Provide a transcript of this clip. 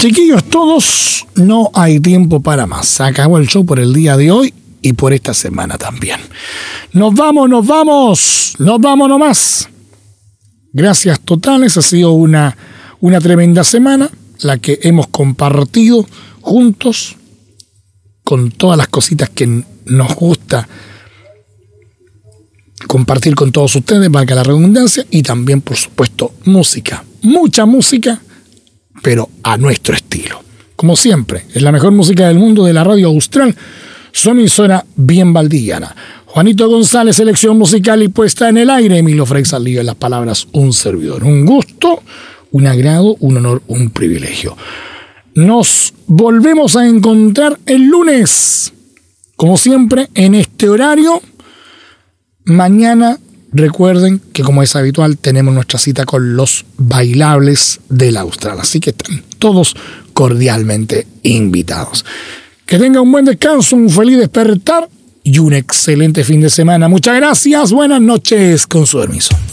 Chiquillos todos, no hay tiempo para más. Se acabó el show por el día de hoy y por esta semana también. Nos vamos nomás. Gracias totales, ha sido una tremenda semana, la que hemos compartido juntos con todas las cositas que nos gusta compartir con todos ustedes, valga la redundancia, y también, por supuesto, música. Mucha música, pero a nuestro estilo. Como siempre, es la mejor música del mundo de la radio austral, su emisora bien valdiviana. Juanito González, selección musical y puesta en el aire. Emilio Frey Saldívar en las palabras, un servidor. Un gusto, un agrado, un honor, un privilegio. Nos volvemos a encontrar el lunes, como siempre, en este horario. Mañana, recuerden que, como es habitual, tenemos nuestra cita con los bailables del Austral. Así que están todos cordialmente invitados. Que tengan un buen descanso, un feliz despertar y un excelente fin de semana. Muchas gracias, buenas noches, con su permiso.